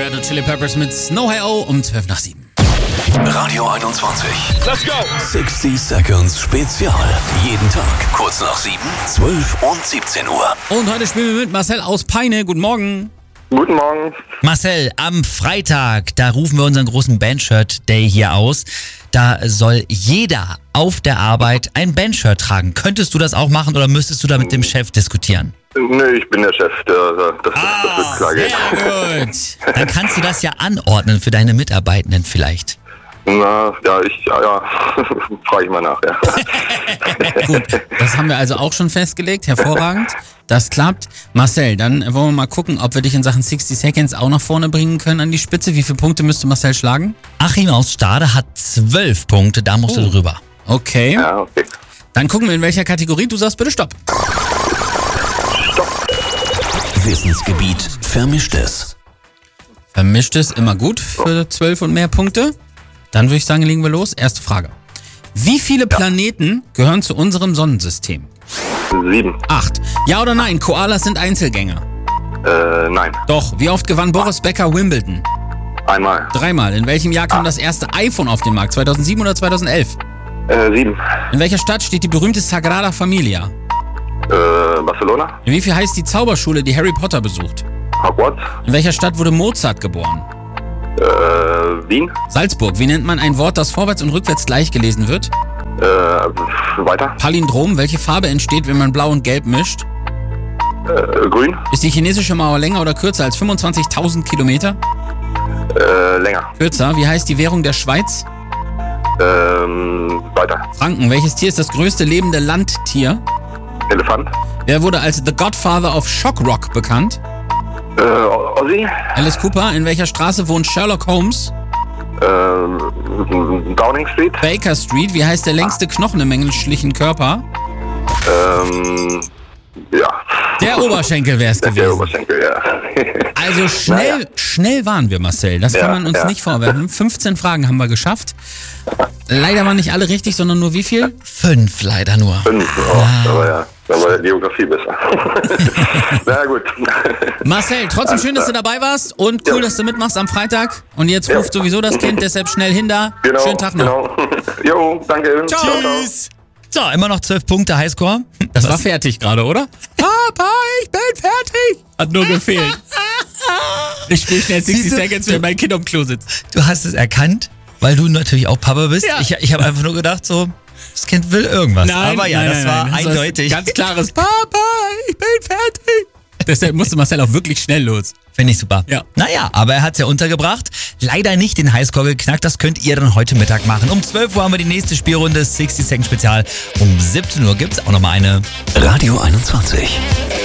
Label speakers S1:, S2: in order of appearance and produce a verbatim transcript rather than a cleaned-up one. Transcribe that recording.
S1: Red Hot Chili Peppers mit Snow Hi Oh um zwölf nach sieben.
S2: Radio einundzwanzig.
S3: Let's go!
S2: sechzig Seconds Spezial. Jeden Tag kurz nach sieben, zwölf und siebzehn Uhr.
S1: Und heute spielen wir mit Marcel aus Peine. Guten Morgen.
S4: Guten Morgen.
S5: Marcel, am Freitag, da rufen wir unseren großen Bandshirt-Day hier aus. Da soll jeder auf der Arbeit ein Bandshirt tragen. Könntest du das auch machen oder müsstest du da mit dem Chef diskutieren?
S4: Nee, ich bin der Chef, der, der, das,
S5: Ah,
S4: das wird klar gehen.
S1: Sehr gut.
S5: Dann kannst du das ja anordnen für deine Mitarbeitenden vielleicht.
S4: Na, ja, ich, ja, ja, frage ich mal nach, ja.
S1: Gut, das haben wir also auch schon festgelegt. Hervorragend. Das klappt. Marcel, dann wollen wir mal gucken, ob wir dich in Sachen sechzig Seconds auch nach vorne bringen können an die Spitze. Wie viele Punkte müsste Marcel schlagen?
S5: Achim aus Stade hat zwölf Punkte, da musst
S1: Oh.
S5: du drüber.
S1: Okay.
S4: Ja, okay.
S1: Dann gucken wir, in welcher Kategorie. Du sagst bitte Stopp.
S2: Wissensgebiet Vermischtes.
S1: Vermischtes immer gut für zwölf und mehr Punkte. Dann würde ich sagen, legen wir los. Erste Frage. Wie viele Planeten gehören zu unserem Sonnensystem?
S4: Sieben.
S1: Acht. Ja oder nein? Koalas sind Einzelgänger.
S4: Äh, nein.
S1: Doch. Wie oft gewann Boris Becker Wimbledon?
S4: Einmal.
S1: Dreimal. In welchem Jahr kam das erste iPhone auf den Markt? zweitausendsieben oder zweitausendelf?
S4: Äh, sieben.
S1: In welcher Stadt steht die berühmte Sagrada Familia?
S4: Äh, Barcelona.
S1: Wie viel heißt die Zauberschule, die Harry Potter besucht?
S4: Hogwarts.
S1: In welcher Stadt wurde Mozart geboren?
S4: Äh, Wien.
S1: Salzburg. Wie nennt man ein Wort, das vorwärts und rückwärts gleich gelesen wird?
S4: Äh, weiter.
S1: Palindrom. Welche Farbe entsteht, wenn man Blau und Gelb mischt?
S4: Äh, grün.
S1: Ist die chinesische Mauer länger oder kürzer als fünfundzwanzigtausend Kilometer?
S4: Äh, länger.
S1: Kürzer. Wie heißt die Währung der Schweiz?
S4: Ähm, weiter.
S1: Franken. Welches Tier ist das größte lebende Landtier?
S4: Elefant.
S1: Wer wurde als The Godfather of Shock Rock bekannt?
S4: Äh, Ossi.
S1: Alice Cooper. In welcher Straße wohnt Sherlock Holmes?
S4: Ähm, Downing Street.
S1: Baker Street. Wie heißt der längste Knochen im menschlichen Körper?
S4: Ähm, ja.
S1: Der Oberschenkel wäre es
S4: Der
S1: gewesen.
S4: Oberschenkel, ja.
S1: Also schnell,
S4: Naja.
S1: schnell waren wir, Marcel. Das kann
S4: Ja,
S1: man uns
S4: ja.
S1: nicht vorwerfen. fünfzehn Fragen haben wir geschafft. Leider waren nicht alle richtig, sondern nur wie viel?
S5: Fünf leider nur.
S4: Fünf. Oh, da war ja, da war ja Geografie besser. Na gut.
S1: Marcel, trotzdem schön, dass du dabei warst und cool,
S4: Ja.
S1: dass du mitmachst am Freitag. Und jetzt
S4: Ja.
S1: ruft sowieso das Kind, deshalb schnell hin da.
S4: Genau,
S1: Schönen Tag noch.
S4: Genau. Jo, danke.
S1: Tschüss.
S5: So, immer noch zwölf Punkte Highscore.
S1: Das war fertig gerade, oder? Papa, ich bin fertig. Hat nur gefehlt. Ich spiele schnell sechzig
S5: Siehst du?
S1: Seconds, wenn mein Kind am Klo sitzt.
S5: Du hast es erkannt, weil du natürlich auch Papa bist.
S1: Ja.
S5: Ich, ich habe einfach nur gedacht, so, das Kind will irgendwas. Aber ja, das war
S1: nein,
S5: eindeutig.
S1: Ganz klares Papa, ich bin fertig. Deshalb musste Marcel auch wirklich schnell los.
S5: Finde ich super.
S1: Ja.
S5: Naja, aber er hat es ja untergebracht. Leider nicht den Highscore geknackt. Das könnt ihr dann heute Mittag machen. Um zwölf Uhr haben wir die nächste Spielrunde, sechzig Second Spezial. Um siebzehn Uhr gibt es auch nochmal eine.
S2: Radio einundzwanzig.